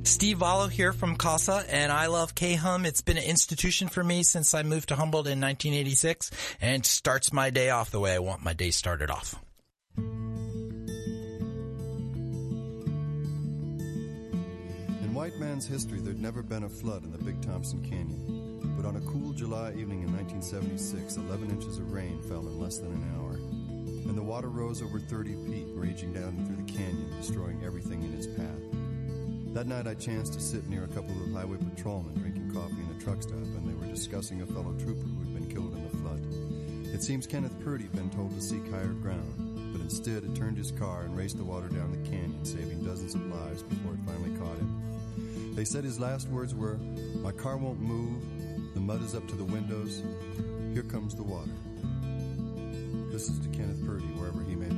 Steve Vallo here from CASA, and I love K-Hum. It's been an institution for me since I moved to Humboldt in 1986, and starts my day off the way I want my day started off. In white man's history, there'd never been a flood in the Big Thompson Canyon. But on a cool July evening in 1976, 11 inches of rain fell in less than an hour. And the water rose over 30 feet, raging down through the canyon, destroying everything in its path. That night I chanced to sit near a couple of highway patrolmen drinking coffee in a truck stop, and they were discussing a fellow trooper who had been killed in the flood. It seems Kenneth Purdy had been told to seek higher ground, but instead had turned his car and raced the water down the canyon, saving dozens of lives before it finally caught him. They said his last words were, "My car won't move, the mud is up to the windows, here comes the water." This is to Kenneth Purdy, wherever he may be.